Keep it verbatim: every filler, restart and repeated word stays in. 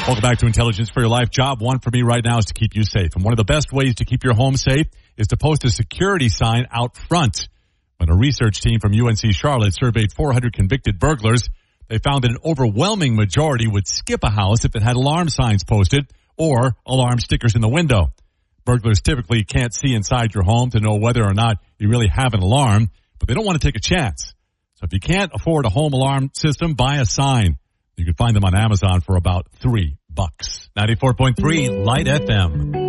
Welcome back to Intelligence for Your Life. Job one for me right now is to keep you safe. And one of the best ways to keep your home safe is to post a security sign out front. When a research team from U N C Charlotte surveyed four hundred convicted burglars, they found that an overwhelming majority would skip a house if it had alarm signs posted or alarm stickers in the window. Burglars typically can't see inside your home to know whether or not you really have an alarm, but they don't want to take a chance. So if you can't afford a home alarm system, buy a sign. You can find them on Amazon for about three bucks. ninety-four point three Light F M.